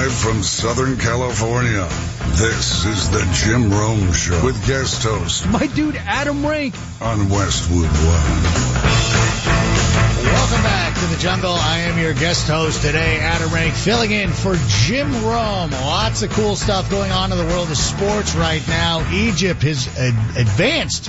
Live from Southern California, this is the Jim Rome Show with guest host, my dude Adam Rank, on Westwood One. Welcome back to the jungle. I am your guest host today, Adam Rank, filling in for Jim Rome. Lots of cool stuff going on in the world of sports right now. Egypt has advanced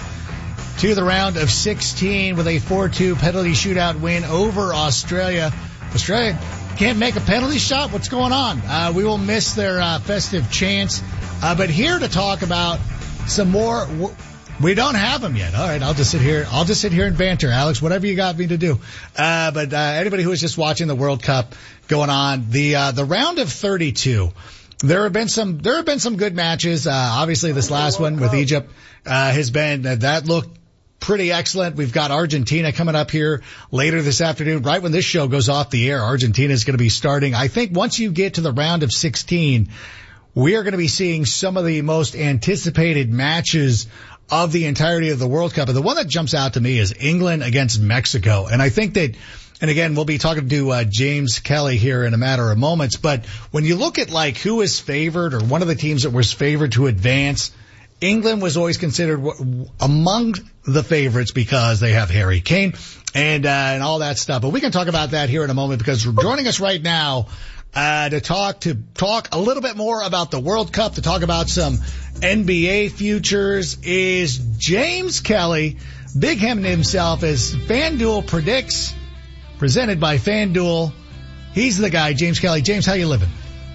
to the round of 16 with a 4-2 penalty shootout win over Australia. Australia can't make a penalty shot. What's going on? We will miss their festive chants. But here to talk about some more. We don't have them yet. All right, I'll just sit here and banter, Alex. Whatever you got me to do. But anybody who is just watching the World Cup going on, the round of 32. There have been some good matches. Obviously, this last one with Egypt has been that looked pretty excellent. We've got Argentina coming up here later this afternoon. Right when this show goes off the air, Argentina is going to be starting. I think once you get to the round of 16, we are going to be seeing some of the most anticipated matches of the entirety of the World Cup. And the one that jumps out to me is England against Mexico. And I think that, and again, we'll be talking to James Kelly here in a matter of moments, but when you look at like who is favored or one of the teams that was favored to advance, England was always considered among the favorites because they have Harry Kane and all that stuff. But we can talk about that here in a moment because joining us right now to talk a little bit more about the World Cup, to talk about some NBA futures is James Kelly, Big Him himself, as FanDuel predicts, presented by FanDuel. He's the guy, James Kelly. James, how you living?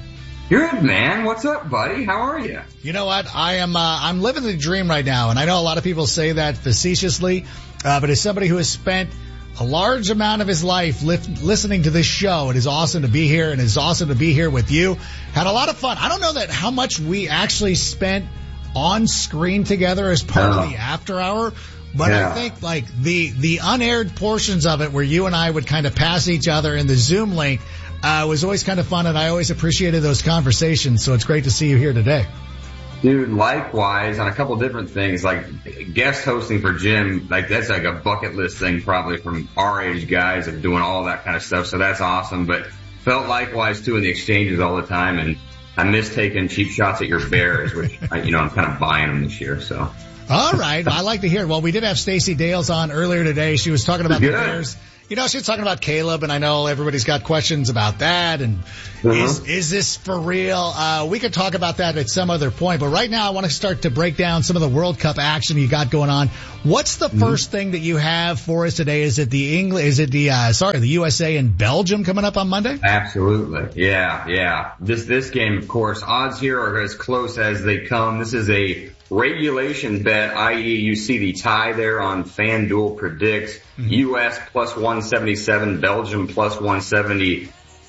Good, man. What's up, buddy? How are you? You know what? I'm living the dream right now, and I know a lot of people say that facetiously, but as somebody who has spent a large amount of his life listening to this show, it is awesome to be here, and it's awesome to be here with you. Had a lot of fun. I don't know that how much we actually spent on screen together as part of the after hour, but yeah. I think like the unaired portions of it where you and I would kind of pass each other in the Zoom link was always kind of fun, and I always appreciated those conversations, so it's great to see you here today. Dude, likewise, on a couple different things, like guest hosting for Jim, like that's like a bucket list thing probably from our age guys of doing all that kind of stuff, so that's awesome, but felt likewise too in the exchanges all the time, and I miss taking cheap shots at your Bears, which, I'm kind of buying them this year, so. All right, I like to hear it. Well, we did have Stacey Dales on earlier today. She was talking about the Bears. She was talking about Caleb, and I know everybody's got questions about that, and is this for real? We could talk about that at some other point, but right now I want to start to break down some of the World Cup action you got going on. What's the first thing that you have for us today? Is it the USA and Belgium coming up on Monday? Absolutely. Yeah. This game, of course, odds here are as close as they come. This is a regulation bet, i.e. you see the tie there on FanDuel predicts U.S. plus 177, Belgium plus 170.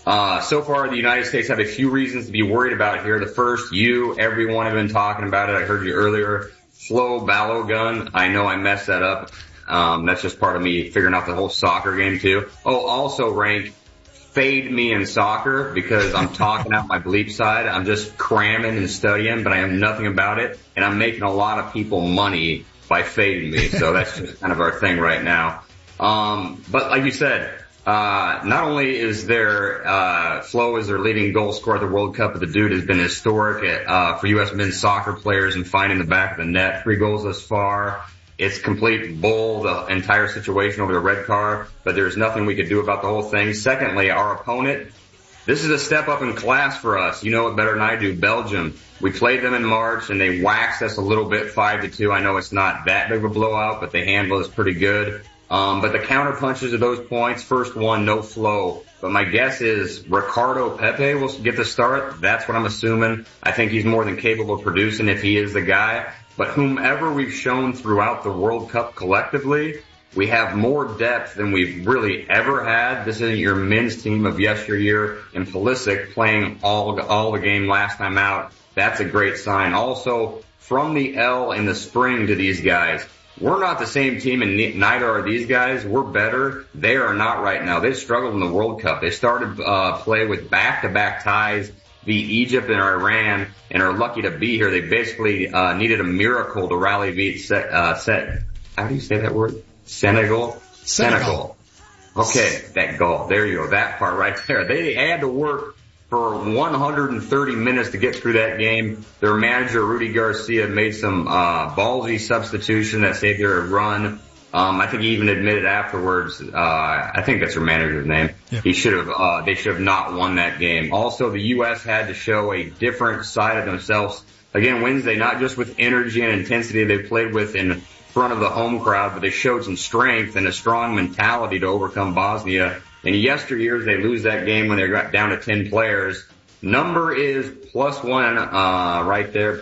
So far, the United States have a few reasons to be worried about here. The first, everyone have been talking about it. I heard you earlier. Flo Balogun. I know I messed that up. That's just part of me figuring out the whole soccer game too. Oh, also Rank, fade me in soccer because I'm talking out my bleep side. I'm just cramming and studying, but I have nothing about it. And I'm making a lot of people money by fading me. So that's just kind of our thing right now. But like you said, not only is there, Flo is their leading goal scorer at the World Cup, but the dude has been historic for U.S. men's soccer players and finding the back of the net. 3 goals thus far. It's complete bull, the entire situation over the red card, but there's nothing we could do about the whole thing. Secondly, our opponent, this is a step up in class for us. You know it better than I do. Belgium. We played them in March and they waxed us a little bit 5-2. I know it's not that big of a blowout, but they handle us pretty good. But the counter punches of those points, first one, no flow. But my guess is Ricardo Pepe will get the start. That's what I'm assuming. I think he's more than capable of producing if he is the guy. But whomever we've shown throughout the World Cup collectively, we have more depth than we've really ever had. This isn't your men's team of yesteryear and Pulisic playing all the game last time out. That's a great sign. Also, from the L in the spring to these guys, we're not the same team and neither are these guys. We're better. They are not right now. They've struggled in the World Cup. They started play with back-to-back ties, beat Egypt and Iran, and are lucky to be here. They basically needed a miracle to rally beat how do you say that word? Senegal. Okay, that goal. There you go. That part right there. They had to work for 130 minutes to get through that game. Their manager, Rudy Garcia, made some ballsy substitution that saved their run. I think he even admitted afterwards, I think that's their manager's name. Yeah. They should have not won that game. Also, the U.S. had to show a different side of themselves again Wednesday, not just with energy and intensity they played with in front of the home crowd, but they showed some strength and a strong mentality to overcome Bosnia. In yesteryears, they lose that game when they got down to 10 players. Number is +1, right there,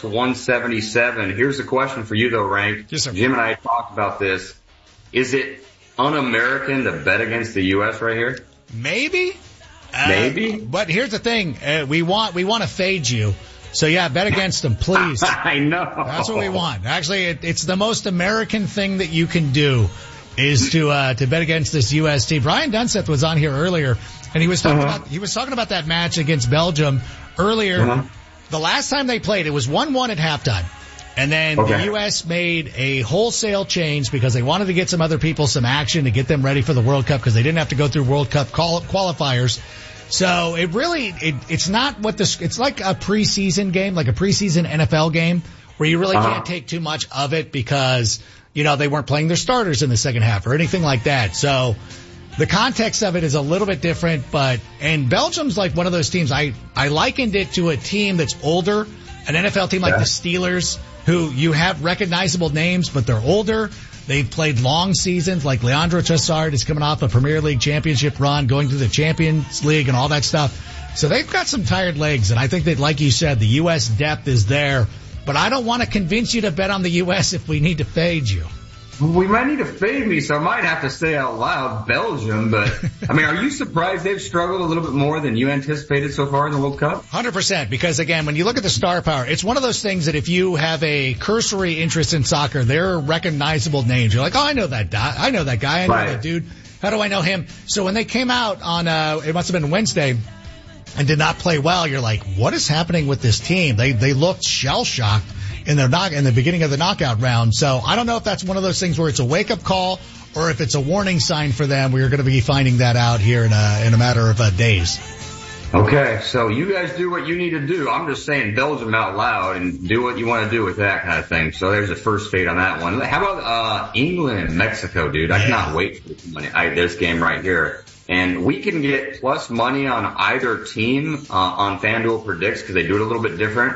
+177. Here's the question for you though, Rank. Yes, sir. Jim and I talked about this. Is it un-American to bet against the U.S. right here? Maybe. Maybe. But here's the thing. We want to fade you. So yeah, bet against them, please. I know. That's what we want. Actually, it's the most American thing that you can do is to bet against this U.S. team. Brian Dunseth was on here earlier, and he was talking about that match against Belgium earlier. The last time they played, it was 1-1 at halftime. And then the U.S. made a wholesale change because they wanted to get some other people some action to get them ready for the World Cup because they didn't have to go through World Cup qualifiers. So it's not it's like a preseason game, like a preseason NFL game where you really can't take too much of it because, they weren't playing their starters in the second half or anything like that. So the context of it is a little bit different, and Belgium's like one of those teams. I likened it to a team that's older, an NFL team like the Steelers, who you have recognizable names, but they're older. They've played long seasons, like Leandro Trossard is coming off a Premier League championship run, going through the Champions League and all that stuff. So they've got some tired legs, and I think that, like you said, the U.S. depth is there. But I don't want to convince you to bet on the U.S. if we need to fade you. We might need to fade me, so I might have to say out loud Belgium. But, are you surprised they've struggled a little bit more than you anticipated so far in the World Cup? 100%, because, again, when you look at the star power, it's one of those things that if you have a cursory interest in soccer, they're recognizable names. You're like, oh, I know that guy. I know that dude. How do I know him? So when they came out on, it must have been Wednesday, and did not play well, you're like, what is happening with this team? They looked shell-shocked in the beginning of the knockout round. So I don't know if that's one of those things where it's a wake-up call or if it's a warning sign for them. We're going to be finding that out here in a matter of days. Okay, so you guys do what you need to do. I'm just saying Belgium out loud and do what you want to do with that kind of thing. So there's a first fade on that one. How about England, Mexico, dude? I cannot wait for this game right here. And we can get plus money on either team on FanDuel Predicts because they do it a little bit different.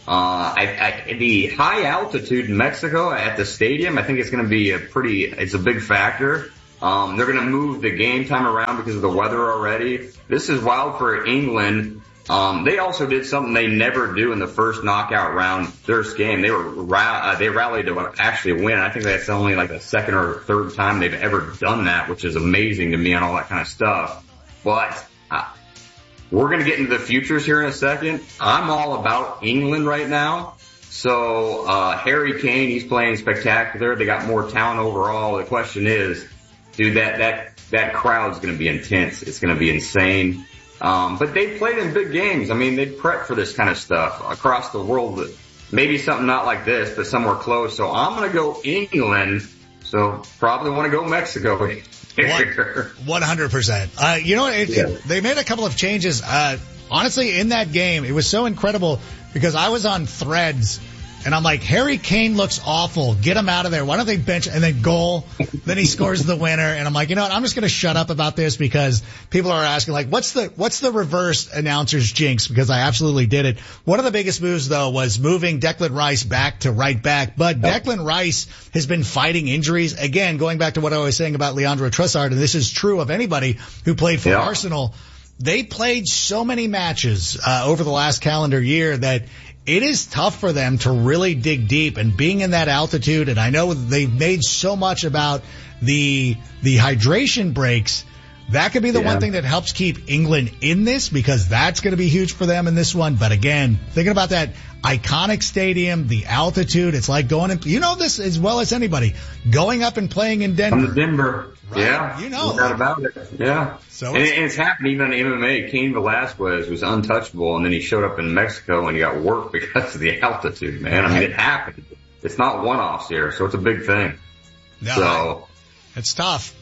The high altitude in Mexico at the stadium, I think it's going to be it's a big factor. They're going to move the game time around because of the weather already. This is wild for England. They also did something they never do in the first knockout round, first game. They rallied to actually win. I think that's only like the second or third time they've ever done that, which is amazing to me on all that kind of stuff. But we're going to get into the futures here in a second. I'm all about England right now. So Harry Kane, he's playing spectacular. They got more talent overall. The question is, dude, that crowd's going to be intense. It's going to be insane. But they played in big games. They prep for this kind of stuff across the world. Maybe something not like this, but somewhere close. So I'm going to go England. So probably want to go Mexico. 100%. They made a couple of changes. Honestly, in that game, it was so incredible because I was on Threads and I'm like, Harry Kane looks awful. Get him out of there. Why don't they bench and then goal? Then he scores the winner. And I'm like, you know what? I'm just going to shut up about this because people are asking like, what's the reverse announcer's jinx? Because I absolutely did it. One of the biggest moves though was moving Declan Rice back to right back. But Declan Rice has been fighting injuries. Again, going back to what I was saying about Leandro Trossard, and this is true of anybody who played for Arsenal. They played so many matches over the last calendar year that it is tough for them to really dig deep, and being in that altitude, and I know they've made so much about the hydration breaks. That could be the one thing that helps keep England in this because that's going to be huge for them in this one. But again, thinking about that iconic stadium, the altitude, it's like going in, you know this as well as anybody, going up and playing in Denver. From Denver. Right? Yeah. You know. No doubt about it. Yeah. So it's happened even in MMA. Cain Velasquez was untouchable, and then he showed up in Mexico and he got worked because of the altitude, man. It happened. It's not one-offs here, so it's a big thing. No, it's tough.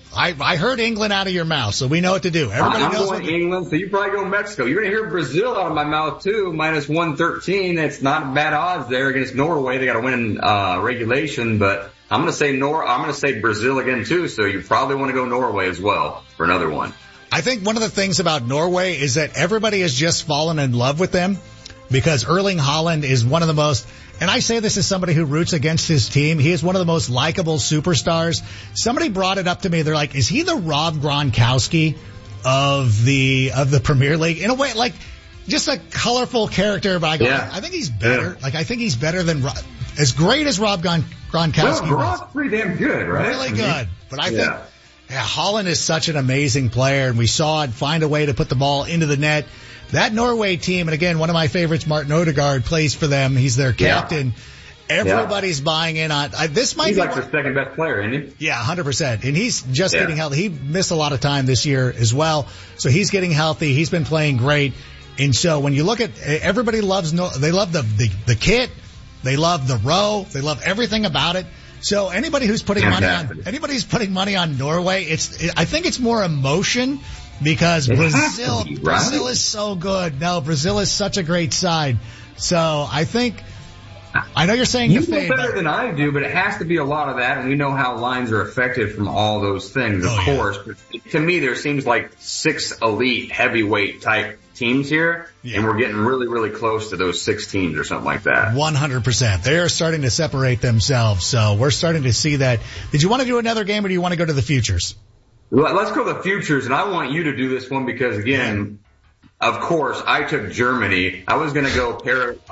I heard England out of your mouth, so we know what to do. Everybody I'm knows going England, so you probably go Mexico. You're going to hear Brazil out of my mouth too, minus 113. That's not bad odds there against Norway. They got to win regulation, but I'm going to say Brazil again too. So you probably want to go Norway as well for another one. I think one of the things about Norway is that everybody has just fallen in love with them because Erling Haaland is one of the most. And I say this as somebody who roots against his team. He is one of the most likable superstars. Somebody brought it up to me. They're like, is he the Rob Gronkowski of the Premier League? In a way, like, just a colorful character, but I think he's better. Yeah. Like, I think he's better than, as great as Rob Gronkowski was. Gronk's pretty damn good, right? Really good. But I think, Haaland is such an amazing player, and we saw it find a way to put the ball into the net. That Norway team, and again, one of my favorites, Martin Odegaard, plays for them. He's their captain. Yeah. Everybody's buying in on this. He's like their second best player, isn't he? Yeah, 100%. And he's just getting healthy. He missed a lot of time this year as well, so he's getting healthy. He's been playing great. And so when you look at everybody they love the kit, they love the row, they love everything about it. So anybody who's putting money on Norway, I think it's more emotion. Because Brazil is so good. No, Brazil is such a great side. So I know you're saying you know better than I do, but it has to be a lot of that, and we know how lines are affected from all those things, of course. But to me, there seems like 6 elite heavyweight type teams here, and we're getting really, really close to those 6 teams or something like that. 100%. They are starting to separate themselves, so we're starting to see that. Did you want to do another game, or do you want to go to the futures? Let's go to the futures, and I want you to do this one because, again, of course, I took Germany. I was going to go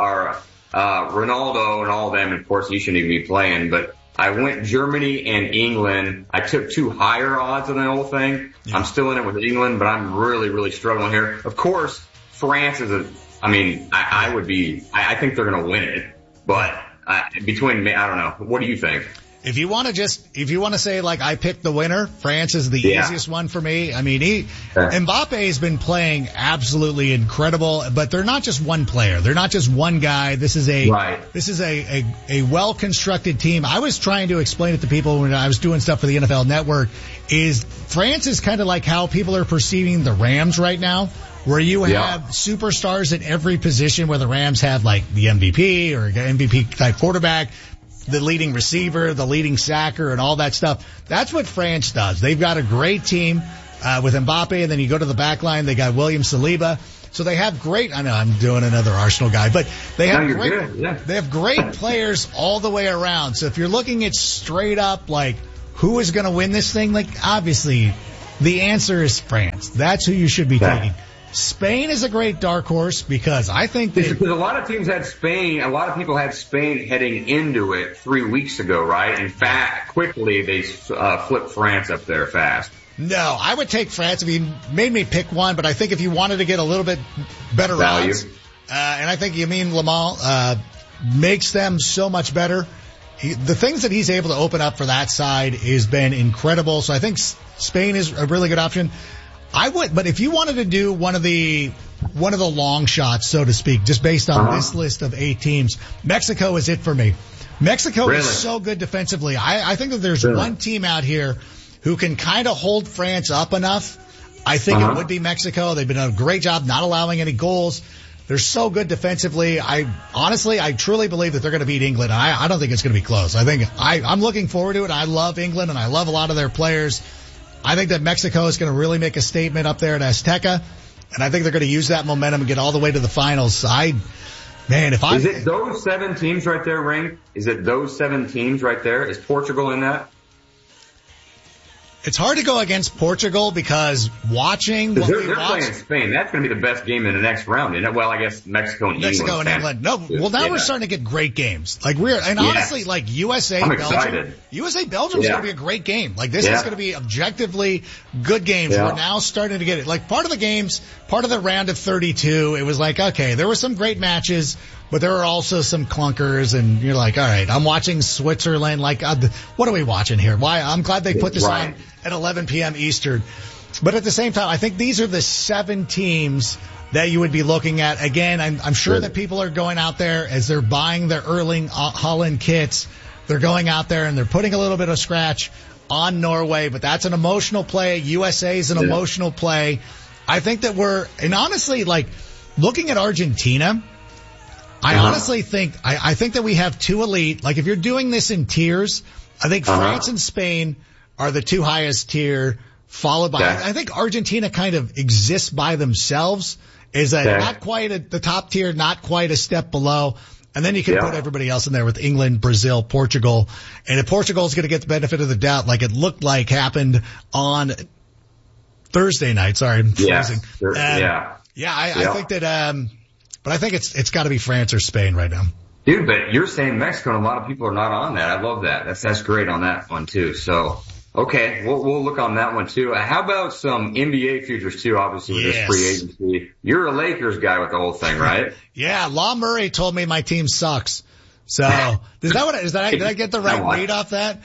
Ronaldo and all them. Of course, he shouldn't even be playing, but I went Germany and England. I took 2 higher odds on the whole thing. Yeah. I'm still in it with England, but I'm really, really struggling here. Of course, France is I think they're going to win it, but between me, I don't know. What do you think? If you want to say like I picked the winner, France is the easiest one for me. I mean, Mbappe has been playing absolutely incredible, but they're not just one player. They're not just one guy. This is a well-constructed team. I was trying to explain it to people when I was doing stuff for the NFL Network is France is kind of like how people are perceiving the Rams right now, where you have superstars at every position where the Rams have like the MVP or MVP type quarterback, the leading receiver, the leading sacker, and all that stuff. That's what France does. They've got a great team with Mbappe, and then you go to the back line, they got William Saliba. So they have great, I know I'm doing another Arsenal guy, but they have great players all the way around. So if you're looking at straight up, like, who is going to win this thing, like, obviously, the answer is France. That's who you should be taking. Spain is a great dark horse because I think because a lot of teams had Spain. A lot of people had Spain heading into it 3 weeks ago, right? In fact, quickly they flipped France up there fast. No, I would take France if you made me pick one, but I think if you wanted to get a little bit better value, odds, and I think Yamin Lamar makes them so much better. The things that he's able to open up for that side has been incredible. So I think Spain is a really good option. I would, but if you wanted to do one of the long shots, so to speak, just based on this list of 8 teams, Mexico is it for me. Mexico is so good defensively. I think that there's one team out here who can kind of hold France up enough. I think it would be Mexico. They've been doing a great job not allowing any goals. They're so good defensively. I truly believe that they're going to beat England. I don't think it's going to be close. I'm looking forward to it. I love England and I love a lot of their players. I think that Mexico is going to really make a statement up there at Azteca, and I think they're going to use that momentum and get all the way to the finals. Is it those 7 teams right there, Ring? Is it those 7 teams right there? Is Portugal in that? It's hard to go against Portugal because watching what they're playing Spain. That's going to be the best game in the next round, isn't it? Well, I guess Mexico and England. No, well now we're starting to get great games. Like honestly, like USA, I'm Belgium. Excited. USA, Belgium is going to be a great game. Like this is going to be objectively good games. Yeah. We're now starting to get it. Like part of the round of 32, it was like, okay, there were some great matches, but there were also some clunkers, and you're like, all right, I'm watching Switzerland. Like, what are we watching here? Why? I'm glad they put this on at 11 p.m. Eastern. But at the same time, I think these are the 7 teams that you would be looking at. Again, I'm sure that people are going out there as they're buying their Erling Haaland kits. They're going out there and they're putting a little bit of scratch on Norway, but that's an emotional play. USA is an emotional play. I think that and honestly, like, looking at Argentina, I honestly think, I think that we have two elite. Like, if you're doing this in tiers, I think France and Spain are the two highest tier, followed by, I think Argentina kind of exists by themselves, is not quite at the top tier, not quite a step below. And then you can put everybody else in there with England, Brazil, Portugal. And if Portugal's going to get the benefit of the doubt, like it looked like happened on Thursday night. Sorry, I'm freezing. I think that, but I think it's got to be France or Spain right now. Dude, but you're saying Mexico, and a lot of people are not on that. I love that. That's great on that one too. So, okay, we'll look on that one too. How about some NBA futures too? Obviously, with this free agency, you're a Lakers guy with the whole thing, right? Yeah, Law Murray told me my team sucks. So, did I get the right read off that?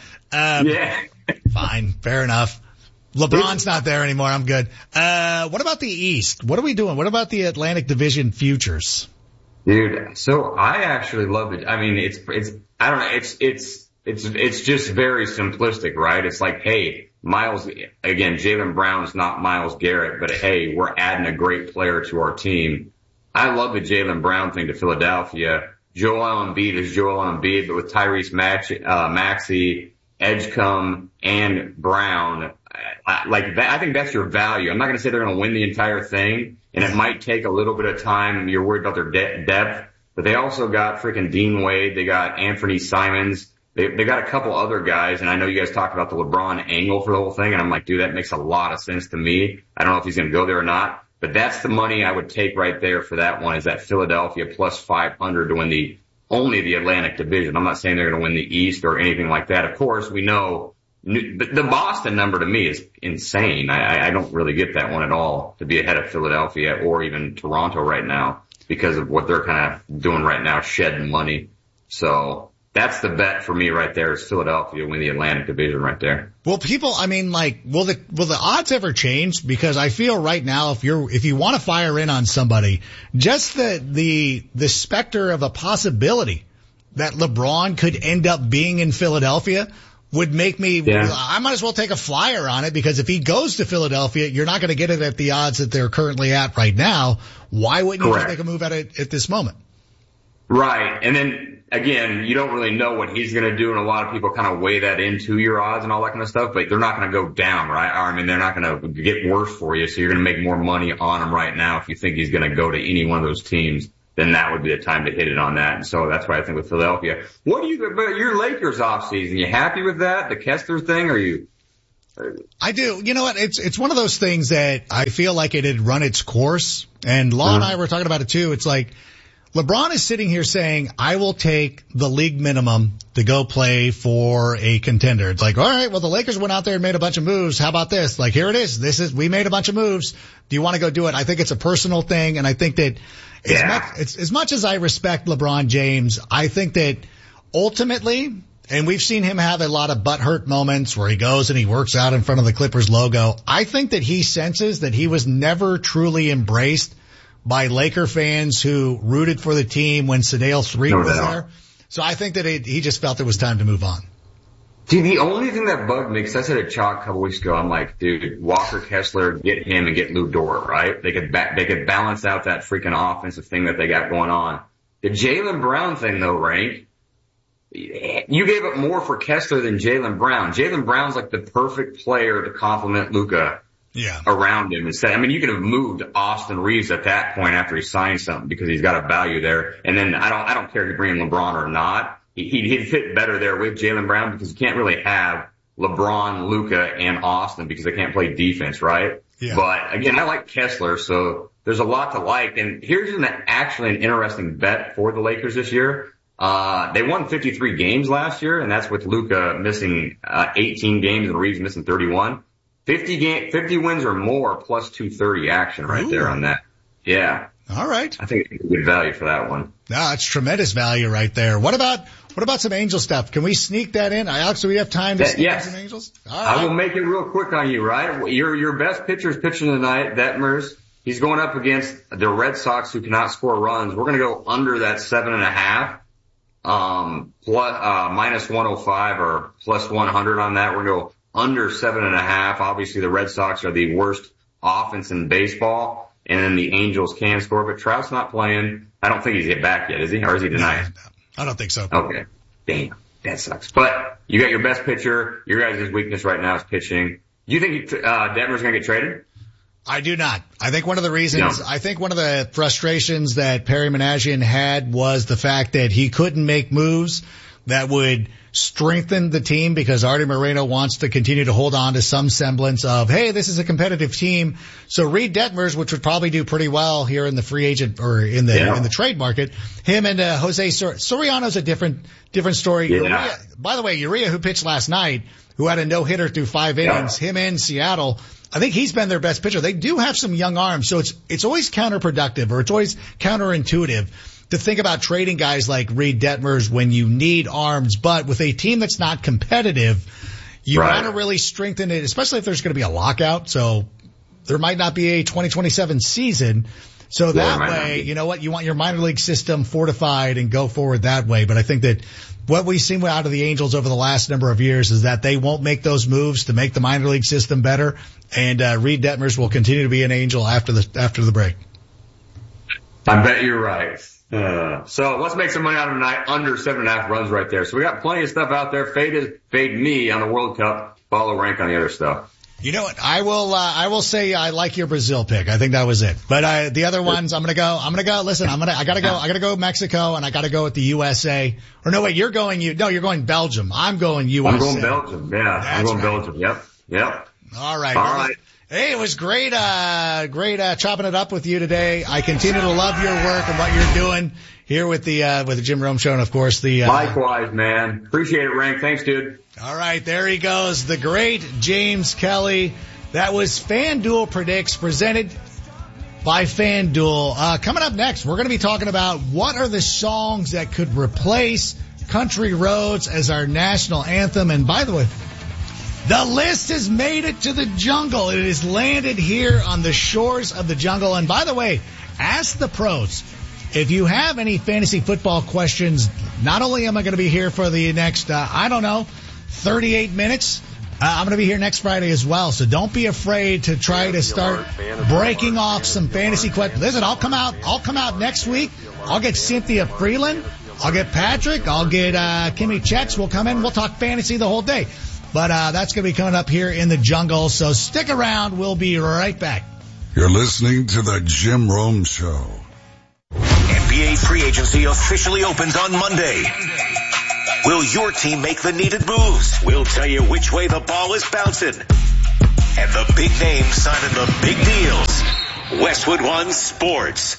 Fine, fair enough. LeBron's not there anymore. I'm good. What about the East? What are we doing? What about the Atlantic Division futures? Dude, so I actually love it. I mean, I don't know, it's just very simplistic, right? It's like, hey, Jaylen Brown's not Myles Garrett, but hey, we're adding a great player to our team. I love the Jaylen Brown thing to Philadelphia. Joel Embiid is Joel Embiid, but with Tyrese Maxey, Edgecombe, and Brown, like that, I think that's your value. I'm not going to say they're going to win the entire thing, and it might take a little bit of time. You're worried about their depth, but they also got freaking Dean Wade. They got Anthony Simons. They got a couple other guys, and I know you guys talked about the LeBron angle for the whole thing, and I'm like, dude, that makes a lot of sense to me. I don't know if he's going to go there or not, but that's the money I would take right there for that one, is that Philadelphia plus 500 to win only the Atlantic Division. I'm not saying they're going to win the East or anything like that. Of course, we know the Boston number to me is insane. I don't really get that one at all, to be ahead of Philadelphia or even Toronto right now, because of what they're kind of doing right now, shedding money. So that's the bet for me right there, is Philadelphia win the Atlantic Division right there. Well, people, I mean, like, will the odds ever change? Because I feel right now, if you want to fire in on somebody, just the specter of a possibility that LeBron could end up being in Philadelphia would make me, I might as well take a flyer on it, because if he goes to Philadelphia, you're not going to get it at the odds that they're currently at right now. Why wouldn't you just make a move at it at this moment? Right. And then again, you don't really know what he's going to do, and a lot of people kind of weigh that into your odds and all that kind of stuff, but they're not going to go down, right? I mean, they're not going to get worse for you, so you're going to make more money on him right now. If you think he's going to go to any one of those teams, then that would be the time to hit it on that. And so that's why I think with Philadelphia. What do you think about your Lakers offseason? You happy with that? The Kessler thing? I do. You know what? It's one of those things that I feel like it had run its course. And Law and I were talking about it too. It's like, LeBron is sitting here saying, I will take the league minimum to go play for a contender. It's like, all right, well, the Lakers went out there and made a bunch of moves. How about this? Like, here it is. We made a bunch of moves. Do you want to go do it? I think it's a personal thing. And I think that as much as I respect LeBron James, I think that ultimately, and we've seen him have a lot of butthurt moments where he goes and he works out in front of the Clippers logo. I think that he senses that he was never truly embraced by Laker fans who rooted for the team when Sedale 3 was there. So I think that he just felt it was time to move on. Dude, the only thing that bugged me, because I said at Chalk a couple weeks ago, I'm like, dude, Walker Kessler, get him and get Lou Dort, right? They could balance out that freaking offensive thing that they got going on. The Jaylen Brown thing, though, Rank, you gave up more for Kessler than Jaylen Brown. Jaylen Brown's like the perfect player to complement Luka. Around him instead. I mean, you could have moved Austin Reeves at that point after he signed something, because he's got a value there. And then I don't care if you bring in LeBron or not. He'd fit better there with Jaylen Brown, because you can't really have LeBron, Luka, and Austin because they can't play defense, right? Yeah. But again, I like Kessler, so there's a lot to like. And here's actually an interesting bet for the Lakers this year. They won 53 games last year, and that's with Luka missing 18 games and Reeves missing 31. 50 wins or more plus 230 action right there on that. Yeah. All right. I think it's good value for that one. No, it's tremendous value right there. What about some Angel stuff? Can we sneak that in? Alex, do we have time to sneak some Angels? All right. I will make it real quick on you, right? Your best pitcher is pitching tonight, Detmers. He's going up against the Red Sox, who cannot score runs. We're going to go under that 7.5, minus 105 or plus 100 on that. We're going to go under 7.5. Obviously, the Red Sox are the worst offense in baseball, and then the Angels can score, but Trout's not playing. I don't think he's get back yet, is he? Or is he denied? No, I don't think so. Okay. Damn. That sucks. But you got your best pitcher. Your guys' weakness right now is pitching. Do you think Detmer's going to get traded? I do not. I think one of the frustrations that Perry Minasian had was the fact that he couldn't make moves that would strengthen the team because Artie Moreno wants to continue to hold on to some semblance of, hey, this is a competitive team. So Reed Detmers, which would probably do pretty well here in the free agent or in the trade market, him and Jose Soriano's a different story. Yeah. By the way, Uria, who pitched last night, who had a no-hitter through 5 innings, him in Seattle, I think he's been their best pitcher. They do have some young arms, so it's always counterproductive or it's always counterintuitive to think about trading guys like Reed Detmers when you need arms. But with a team that's not competitive, you want to really strengthen it, especially if there's going to be a lockout. So there might not be a 2027 season. So that way, you know what, you want your minor league system fortified and go forward that way. But I think that what we've seen out of the Angels over the last number of years is that they won't make those moves to make the minor league system better. And Reed Detmers will continue to be an Angel after the break. I bet you're right. So let's make some money out of tonight. Under 7.5 runs right there. So we got plenty of stuff out there. Fade me on the World Cup. Follow Rank on the other stuff. You know what? I will say I like your Brazil pick. I think that was it. But the other ones, I'm gonna go. Listen, I gotta go Mexico, and I gotta go with the USA. Or no, wait, you're going Belgium. I'm going USA. I'm going Belgium. Yeah, I'm going Belgium. Yep. All right. Hey, it was great chopping it up with you today. I continue to love your work and what you're doing here with the Jim Rome Show, and of course the likewise, man. Appreciate it, Rank. Thanks, dude. All right, there he goes, the great James Kelly. That was FanDuel Predicts, presented by FanDuel. Coming up next, we're going to be talking about what are the songs that could replace Country Roads as our national anthem. And by the way, the list has made it to the jungle. It has landed here on the shores of the jungle. And by the way, ask the pros. If you have any fantasy football questions, not only am I going to be here for the next, 38 minutes, I'm going to be here next Friday as well. So don't be afraid to try to start breaking off some fantasy questions. Listen, I'll come out next week. I'll get Cynthia Freeland. I'll get Patrick. I'll get Kimmy Checks. We'll come in. We'll talk fantasy the whole day. But that's going to be coming up here in the jungle. So stick around. We'll be right back. You're listening to the Jim Rome Show. NBA free agency officially opens on Monday. Will your team make the needed moves? We'll tell you which way the ball is bouncing. And the big names signing the big deals. Westwood One Sports.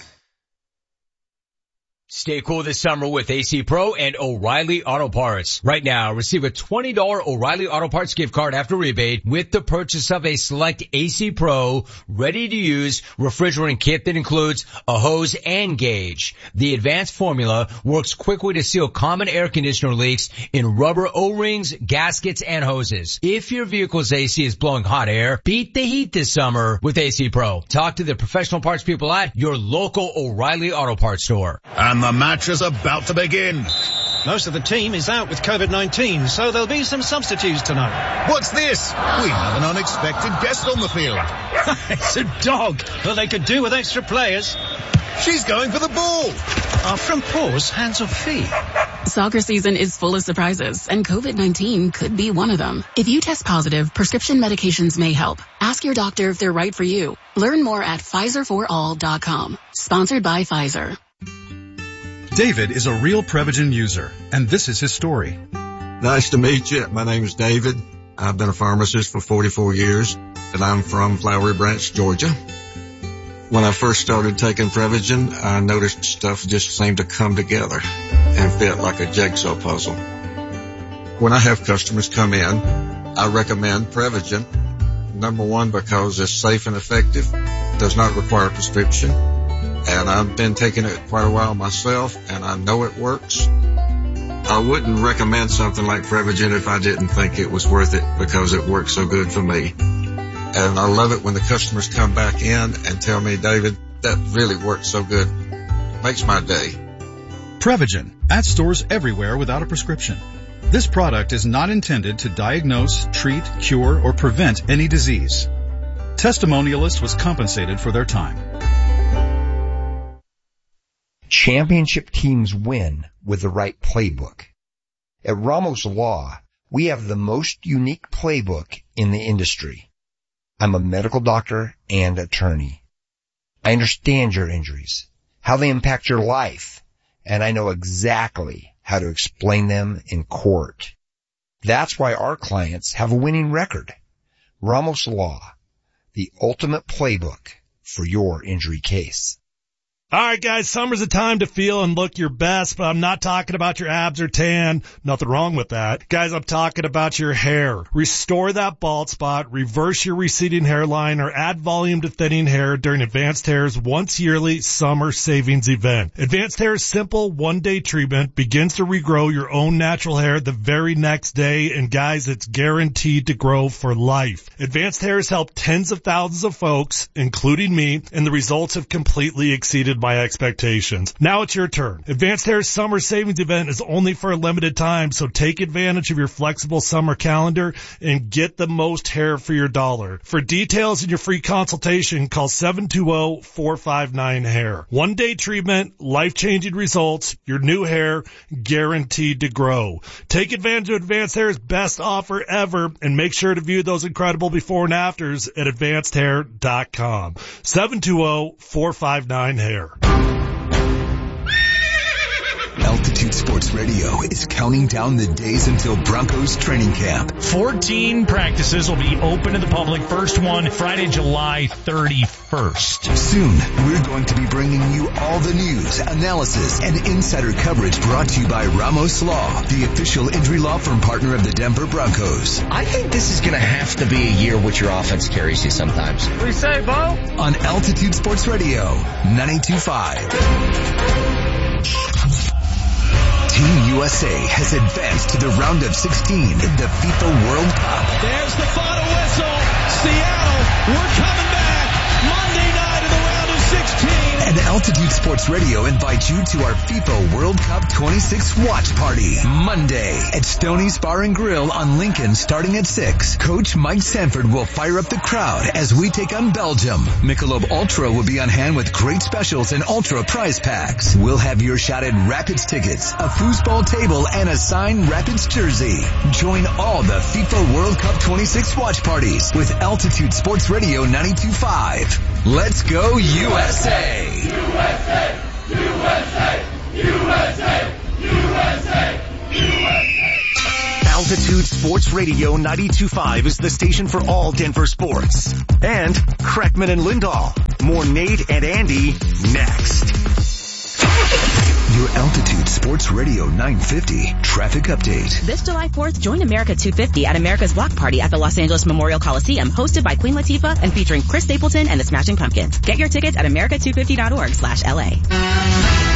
Stay cool this summer with AC Pro and O'Reilly Auto Parts. Right now, receive a $20 O'Reilly Auto Parts gift card after rebate with the purchase of a select AC Pro ready-to-use refrigerant kit that includes a hose and gauge. The advanced formula works quickly to seal common air conditioner leaks in rubber O-rings, gaskets, and hoses. If your vehicle's AC is blowing hot air, beat the heat this summer with AC Pro. Talk to the professional parts people at your local O'Reilly Auto Parts store. And the match is about to begin. Most of the team is out with COVID-19, so there'll be some substitutes tonight. What's this? We have an unexpected guest on the field. It's a dog. Well, they could do with extra players. She's going for the ball. From paws, hands or feet. Soccer season is full of surprises, and COVID-19 could be one of them. If you test positive, prescription medications may help. Ask your doctor if they're right for you. Learn more at PfizerForAll.com. Sponsored by Pfizer. David is a real Prevagen user, and this is his story. Nice to meet you. My name is David. I've been a pharmacist for 44 years, and I'm from Flowery Branch, Georgia. When I first started taking Prevagen, I noticed stuff just seemed to come together and fit like a jigsaw puzzle. When I have customers come in, I recommend Prevagen. Number one, because it's safe and effective, does not require a prescription. And I've been taking it quite a while myself, and I know it works. I wouldn't recommend something like Prevagen if I didn't think it was worth it, because it works so good for me. And I love it when the customers come back in and tell me, David, that really works so good. Makes my day. Prevagen, at stores everywhere without a prescription. This product is not intended to diagnose, treat, cure, or prevent any disease. Testimonialist was compensated for their time. Championship teams win with the right playbook. At Ramos Law, we have the most unique playbook in the industry. I'm a medical doctor and attorney. I understand your injuries, how they impact your life, and I know exactly how to explain them in court. That's why our clients have a winning record. Ramos Law, the ultimate playbook for your injury case. All right, guys, summer's a time to feel and look your best, but I'm not talking about your abs or tan. Nothing wrong with that. Guys, I'm talking about your hair. Restore that bald spot, reverse your receding hairline, or add volume to thinning hair during Advanced Hair's once yearly summer savings event. Advanced Hair's simple one-day treatment begins to regrow your own natural hair the very next day, and guys, it's guaranteed to grow for life. Advanced Hair has helped tens of thousands of folks, including me, and the results have completely exceeded my expectations. Now it's your turn. Advanced Hair's summer savings event is only for a limited time, so take advantage of your flexible summer calendar and get the most hair for your dollar. For details and your free consultation, call 720-459-HAIR. One-day treatment, life-changing results, your new hair guaranteed to grow. Take advantage of Advanced Hair's best offer ever, and make sure to view those incredible before and afters at advancedhair.com. 720-459-HAIR. Altitude Sports Radio is counting down the days until Broncos training camp. 14 practices will be open to the public. First one Friday, July 31st. Soon, we're going to be bringing you all the news, analysis, and insider coverage brought to you by Ramos Law, the official injury law firm partner of the Denver Broncos. I think this is going to have to be a year which your offense carries you sometimes. What do you say, Bo? On Altitude Sports Radio, 92.5. Team USA has advanced to the round of 16 in the FIFA World Cup. There's the final whistle. Seattle, we're coming back. Monday night in the round of 16. And Altitude Sports Radio invites you to our FIFA World Cup 26 watch party. Monday at Stoney's Bar and Grill on Lincoln starting at 6. Coach Mike Sanford will fire up the crowd as we take on Belgium. Michelob Ultra will be on hand with great specials and Ultra prize packs. We'll have your shot at Rapids tickets, a foosball table, and a signed Rapids jersey. Join all the FIFA World Cup 26 watch parties with Altitude Sports Radio 92.5. Let's go USA! USA! USA! USA! USA! USA! Altitude Sports Radio 92.5 is the station for all Denver sports. And Kreckman and Lindahl. More Nate and Andy next. Your Altitude Sports Radio 950 traffic update. This July 4th, join America 250 at America's Block Party at the Los Angeles Memorial Coliseum, hosted by Queen Latifah and featuring Chris Stapleton and the Smashing Pumpkins. Get your tickets at america250.org/LA.